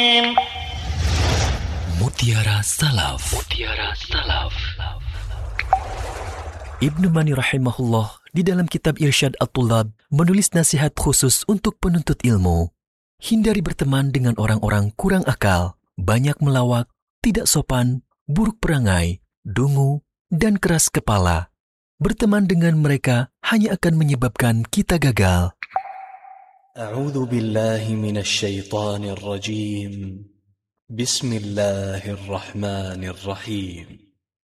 Mutiara Salaf. Ibnu Mani rahimahullah di dalam kitab Irsyad At-Tullab menulis nasihat khusus untuk penuntut ilmu. Hindari berteman dengan orang-orang kurang akal, banyak melawak, tidak sopan, buruk perangai, dungu, dan keras kepala. Berteman dengan mereka hanya akan menyebabkan kita gagal. A'udzu billahi minasy syaithanir rajim. Bismillahirrahmanirrahim.